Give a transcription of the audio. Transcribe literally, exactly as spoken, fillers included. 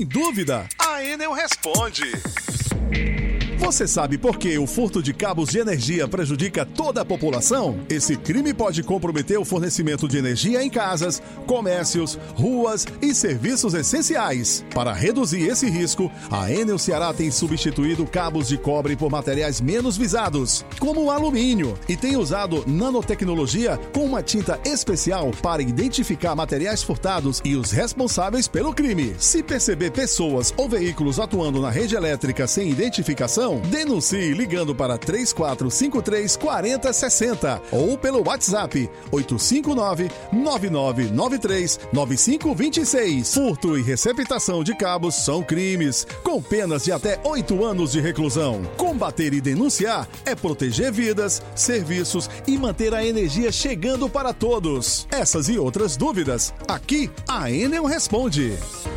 Tem dúvida? A Enel responde. Você sabe por que o furto de cabos de energia prejudica toda a população? Esse crime pode comprometer o fornecimento de energia em casas, comércios, ruas e serviços essenciais. Para reduzir esse risco, a Enel Ceará tem substituído cabos de cobre por materiais menos visados, como o alumínio, e tem usado nanotecnologia com uma tinta especial para identificar materiais furtados e os responsáveis pelo crime. Se perceber pessoas ou veículos atuando na rede elétrica sem identificação, denuncie ligando para três quatro cinco três, quatro zero seis zero ou pelo WhatsApp oito cinco nove, nove nove nove três, nove cinco dois seis. Furto e receptação de cabos são crimes, com penas de até oito anos de reclusão. Combater e denunciar é proteger vidas, serviços e manter a energia chegando para todos. Essas e outras dúvidas, aqui a Enel responde.